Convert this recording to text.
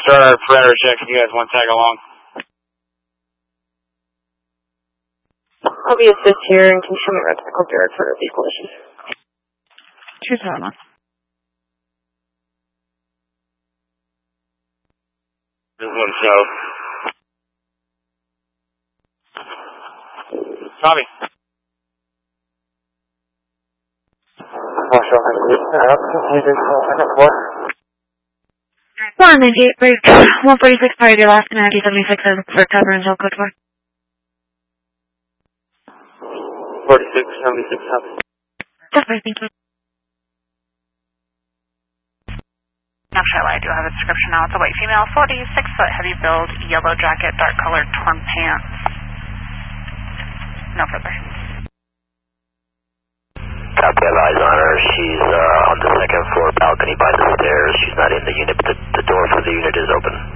start our perimeter check if you guys want to tag along. I'll be assist here, and can you show me around to the Derek for these collisions? 271. This one show. Copy. One, 98, break 146, priority Alaska, 9076, for cover until code 4. 4676, copy. Definitely, thank you. Actually, I do have a description now. It's a white female, 46-foot, heavy build, yellow jacket, dark colored torn pants. No further. Copy, I have eyes on her. She's on the second floor balcony by the stairs. She's not in the unit, but the door for the unit is open.